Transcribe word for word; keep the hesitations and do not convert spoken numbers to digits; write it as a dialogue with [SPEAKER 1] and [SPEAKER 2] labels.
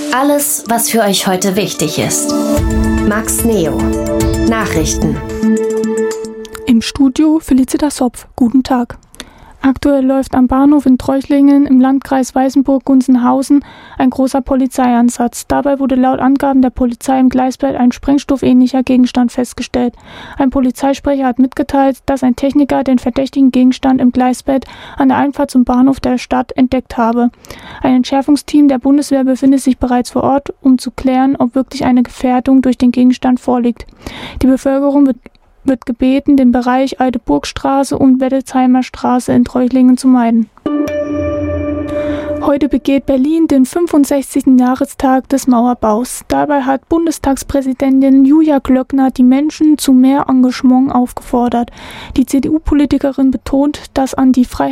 [SPEAKER 1] Alles, was für euch heute wichtig ist. Max Neo. Nachrichten.
[SPEAKER 2] Im Studio Felicitas Hopf. Guten Tag. Aktuell läuft am Bahnhof in Treuchlingen im Landkreis Weißenburg-Gunzenhausen ein großer Polizeieinsatz. Dabei wurde laut Angaben der Polizei im Gleisbett ein sprengstoffähnlicher Gegenstand festgestellt. Ein Polizeisprecher hat mitgeteilt, dass ein Techniker den verdächtigen Gegenstand im Gleisbett an der Einfahrt zum Bahnhof der Stadt entdeckt habe. Ein Entschärfungsteam der Bundeswehr befindet sich bereits vor Ort, um zu klären, ob wirklich eine Gefährdung durch den Gegenstand vorliegt. Die Bevölkerung wird wird gebeten, den Bereich Alteburgstraße und Weddesheimer Straße in Treuchlingen zu meiden. Heute begeht Berlin den fünfundsechzigsten Jahrestag des Mauerbaus. Dabei hat Bundestagspräsidentin Julia Klöckner die Menschen zu mehr Engagement aufgefordert. Die C D U-Politikerin betont, dass an die Freiheit